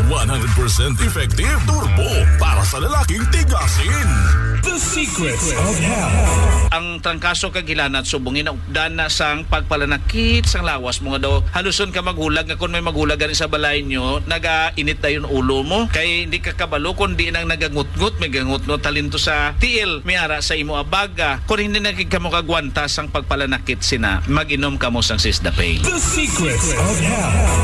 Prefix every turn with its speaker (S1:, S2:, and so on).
S1: 100% effective turbo para sa lalaking tigasin.
S2: The Secrets of Health.
S3: Ang trangkaso kagilanat subungin na updan na sang pagpalanakit sang lawas mga daw haluson ka maghulag nga kung may maghulag gani sa balay nyo nagainit na yun ulo mo kay hindi ka kabalo kundi nang nagangut-ngut may gangut-ngut talento sa tiil may ara sa imo abaga kung hindi nakikamo kagwanta sang pagpalanakit sina mag-inom ka mo sang Sisdapay.
S2: The Secrets of Health.